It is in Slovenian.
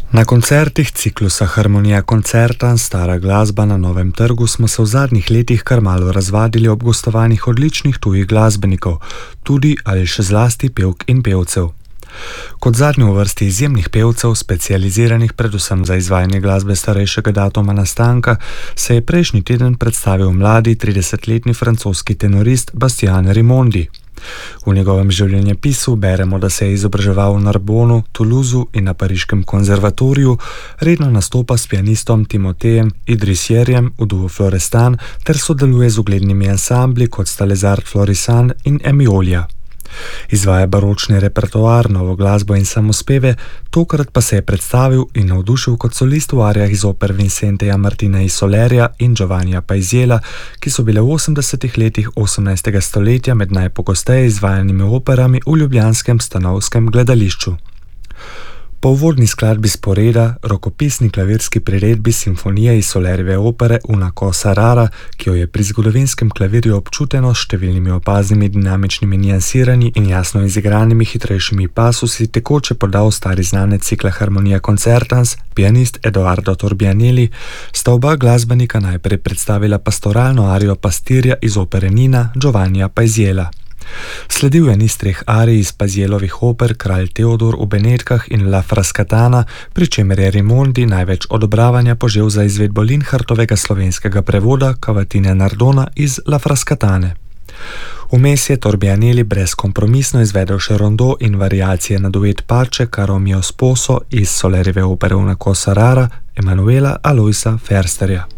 Na koncertih ciklusa Harmonija Concertans Stara glasba na Novem trgu smo se v zadnjih letih kar malo razvadili ob gostovanjih odličnih tujih glasbenikov, tudi ali še zlasti pevk in pevcev. Kot zadnji v vrsti izjemnih pevcev, specializiranih predvsem za izvajanje glasbe starejšega datuma nastanka, se je prejšnji teden predstavil mladi 30-letni francoski tenorist Bastien Rimondi. V njegovem življenjepisu beremo, da se je izobraževal v Narbonu, Toulouseu in na pariškem konzervatoriju, redno nastopa s pianistom Timotejem Idrisierjem v duo Florestan ter sodeluje z uglednimi ansambli kot sta Les Arts Florissants in Emiolia. Izvaja baročni repertoar, novo glasbo in samospeve, tokrat pa se je predstavil in navdušil kot solist v arijah iz oper Vincenteja Martina i Solerja in Giovannija Paisiela, ki so bile v 80-ih letih 18. stoletja med najpogosteje izvajanimi operami v ljubljanskem Stanovskem gledališču. Po uvodni skladbi sporeda, rokopisni klavirski priredbi simfonije iz Solerjeve opere Una cosa rara, ki jo je pri zgodovinskem klavirju občuteno s številnimi opaznimi dinamičnimi niansiranji in jasno izigranimi hitrejšimi pasusi tekoče podal stari znanec cikla Harmonija Concertans, pianist Edoardo Torbianelli, sta oba glasbenika najprej predstavila pastoralno arijo pastirja iz opere Nina Giovannija Paisiela. Sledil je niz treh arij iz Paisielovih oper Kralj Teodor v Benetkah in La Frascatana, pri čemer je Rimondi največ odobravanja požel za izvedbo Linhartovega slovenskega prevoda Cavatine Nardona iz La Frascatane. Vmes je Torbianelli brezkompromisno izvedel še rondo in variacije na duet Pace caro mio sposo iz Solerjeve opere Una cosa rara Emanuela Aloisa Försterja.